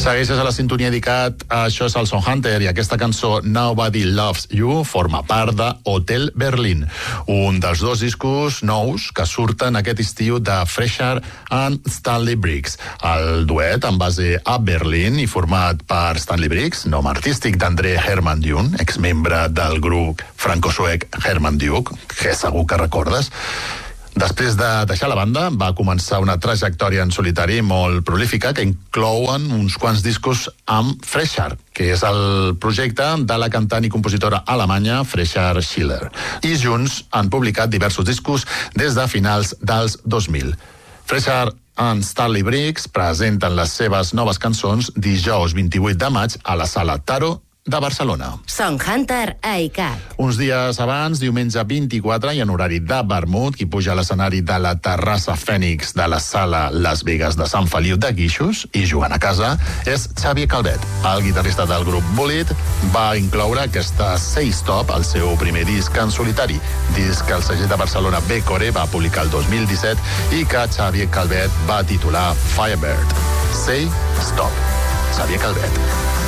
Segueixes a la sintonia dedicat a Això és el Son Hunter i aquesta cançó Nobody Loves You forma part de Hotel Berlin, un dels 2 discos nous que surten aquest estiu de Fresher and Stanley Briggs. El duet en base a Berlin i format per Stanley Briggs, nom artístic d'André Herman Dune, exmembre del grup franco-suec Herman Duke, que segur que recordes. Després de deixar la banda, va començar una trajectòria en solitari molt prolífica que inclouen uns quants discos amb Fresher, que és el projecte de la cantant i compositora alemanya Fresher Schiller. I junts han publicat diversos discos des de finals dels 2000. Fresher and Stanley Briggs presenten les seves noves cançons dijous 28 de maig a la Sala Taro de Barcelona. Son Hunter a ICAT. Uns dies abans, diumenge 24, i en horari de vermut, qui puja a l'escenari de la Terrassa Fènix de la Sala Las Vegas de Sant Feliu de Guíxols i jugant a casa és Xavier Calvet. El guitarrista del grup Bullet va incloure aquesta Say Stop al seu primer disc en solitari, disc que el segell de Barcelona Becore va publicar el 2017 i que Xavier Calvet va titular Firebird. Say Stop. Xavier Calvet.